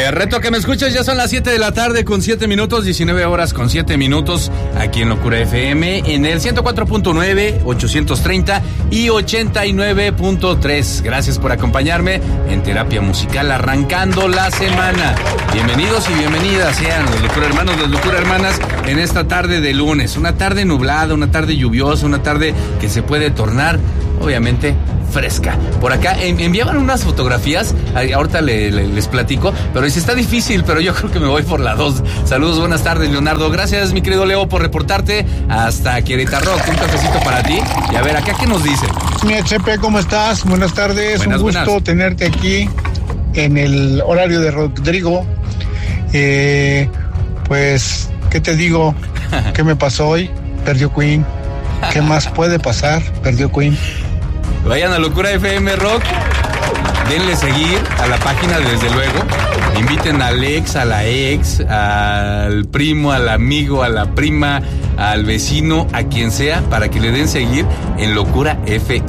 Reto que me escuches, ya son las 7 de la tarde con 7 minutos, 19 horas con 7 minutos, aquí en Locura FM, en el 104.9, 830 y 89.3. Gracias por acompañarme en Terapia Musical, arrancando la semana. Bienvenidos y bienvenidas sean los Locura Hermanos, las Locura Hermanas, en esta tarde de lunes. Una tarde nublada, una tarde lluviosa, una tarde que se puede tornar, obviamente, fresca. Por acá enviaban unas fotografías, ahorita les platico, pero dice, está difícil, pero yo creo que me voy por la 2. Saludos, buenas tardes, Leonardo. Gracias, mi querido Leo, por reportarte hasta Querétaro. Un cafecito para ti. Y a ver, ¿acá qué nos dice? Mi HP, ¿cómo estás? Buenas tardes, un gusto tenerte aquí en el horario de Rodrigo. Pues, ¿qué te digo? ¿Qué me pasó hoy? Perdió Queen. ¿Qué más puede pasar? Perdió Queen. Vayan a Locura FM Rock, denle seguir a la página, desde luego. Inviten al ex, a la ex, al primo, al amigo, a la prima, al vecino, a quien sea, para que le den seguir en Locura FM.